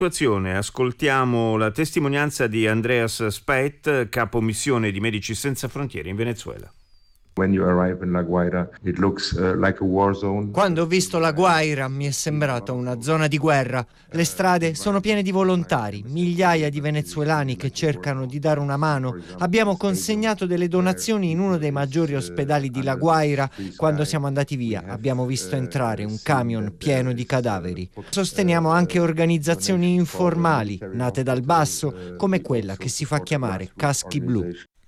Situazione. Ascoltiamo la testimonianza di Andreas Speit, capo missione di Medici Senza Frontiere in Venezuela. Quando ho visto La Guaira mi è sembrata una zona di guerra. Le strade sono piene di volontari, migliaia di venezuelani che cercano di dare una mano. Abbiamo consegnato delle donazioni in uno dei maggiori ospedali di La Guaira. Quando siamo andati via abbiamo visto entrare un camion pieno di cadaveri. Sosteniamo anche organizzazioni informali, nate dal basso, come quella che si fa chiamare Caschi Blu.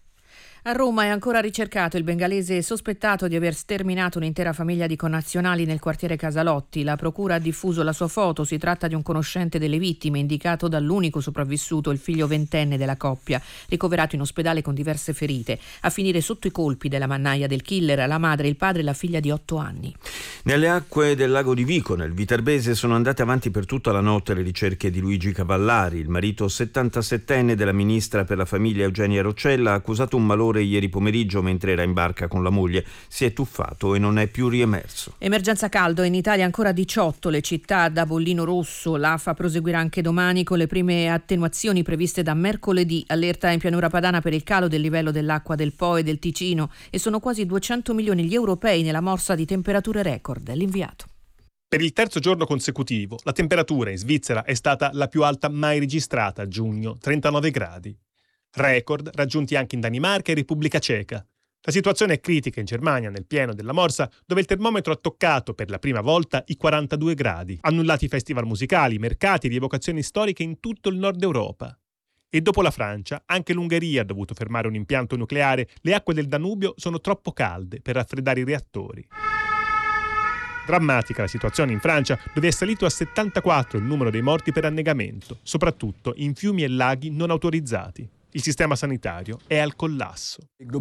A Roma è ancora ricercato il bengalese sospettato di aver sterminato un'intera famiglia di connazionali nel quartiere Casalotti. La procura ha diffuso la sua foto. Si tratta di un conoscente delle vittime, indicato dall'unico sopravvissuto, il figlio ventenne della coppia, ricoverato in ospedale con diverse ferite. A finire sotto i colpi della mannaia del killer la madre, il padre e la figlia di 8 anni. Nelle acque del lago di Vico, nel Viterbese, sono andate avanti per tutta la notte le ricerche di Luigi Cavallari. Il marito 77enne della ministra per la famiglia Eugenia Roccella ha accusato un malore ieri pomeriggio mentre era in barca con la moglie. Si è tuffato e non è più riemerso. Emergenza caldo, in Italia ancora 18 le città da bollino rosso. L'AFA proseguirà anche domani con le prime attenuazioni previste da mercoledì. Allerta in pianura padana per il calo del livello dell'acqua del Po e del Ticino, e sono quasi 200 milioni gli europei nella morsa di temperature record. L'inviato. Per il terzo giorno consecutivo la temperatura in Svizzera è stata la più alta mai registrata a giugno, 39 gradi. Record raggiunti anche in Danimarca e Repubblica Ceca. La situazione è critica in Germania, nel pieno della morsa, dove il termometro ha toccato per la prima volta i 42 gradi. Annullati festival musicali, mercati e rievocazioni storiche in tutto il nord Europa. E dopo la Francia, anche l'Ungheria ha dovuto fermare un impianto nucleare. Le acque del Danubio sono troppo calde per raffreddare i reattori. Drammatica la situazione in Francia, dove è salito a 74 il numero dei morti per annegamento, soprattutto in fiumi e laghi non autorizzati. Il sistema sanitario è al collasso.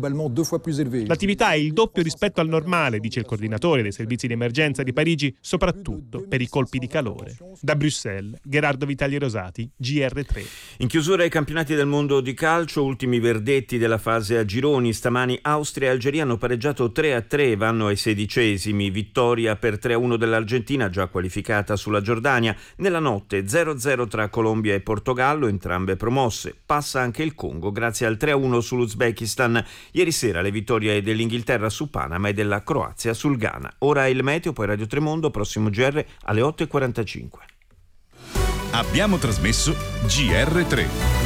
L'attività è il doppio rispetto al normale, dice il coordinatore dei servizi di emergenza di Parigi, soprattutto per i colpi di calore. Da Bruxelles, Gerardo Vitali Rosati, GR3. In chiusura ai campionati del mondo di calcio, ultimi verdetti della fase a gironi. Stamani Austria e Algeria hanno pareggiato 3-3, vanno ai 16esimi. Vittoria per 3-1 dell'Argentina, già qualificata sulla Giordania. Nella notte 0-0 tra Colombia e Portogallo, entrambe promosse. Passa anche il Congo grazie al 3-1 sull'Uzbekistan. Ieri sera le vittorie dell'Inghilterra su Panama e della Croazia sul Ghana. Ora il meteo, poi Radio Tremondo, prossimo GR alle 8:45. Abbiamo trasmesso GR3.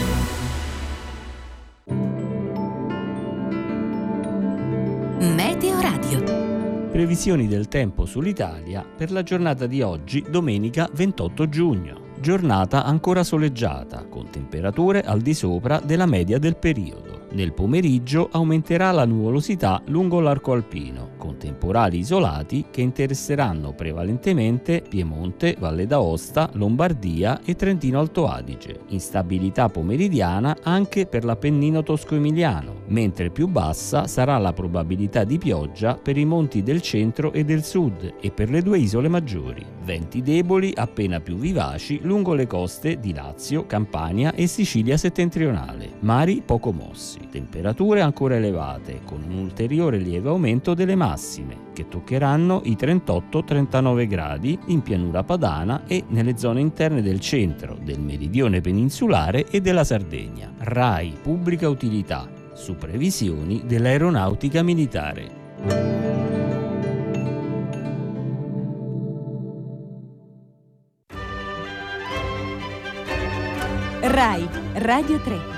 Meteo Radio. Previsioni del tempo sull'Italia per la giornata di oggi, domenica 28 giugno. Giornata ancora soleggiata, con temperature al di sopra della media del periodo. Nel pomeriggio aumenterà la nuvolosità lungo l'arco alpino, con temporali isolati che interesseranno prevalentemente Piemonte, Valle d'Aosta, Lombardia e Trentino Alto Adige. Instabilità pomeridiana anche per l'Appennino tosco-emiliano, mentre più bassa sarà la probabilità di pioggia per i monti del centro e del sud e per le due isole maggiori. Venti deboli appena più vivaci lungo le coste di Lazio, Campania e Sicilia settentrionale. Mari poco mossi. Temperature ancora elevate, con un ulteriore lieve aumento delle massime, che toccheranno i 38-39 gradi in pianura padana e nelle zone interne del centro, del meridione peninsulare e della Sardegna. RAI Pubblica Utilità, su previsioni dell'aeronautica militare. RAI Radio 3.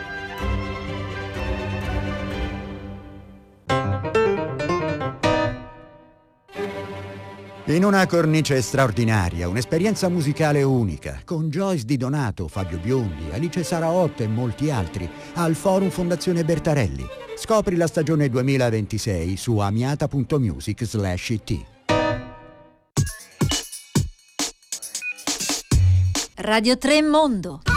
In una cornice straordinaria, un'esperienza musicale unica, con Joyce Di Donato, Fabio Biondi, Alice Saraotto e molti altri, al Forum Fondazione Bertarelli. Scopri la stagione 2026 su amiata.music/it. Radio 3 Mondo.